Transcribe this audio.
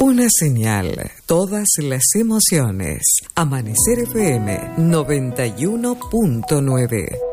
Una señal, todas las emociones. Amanecer FM 91.9.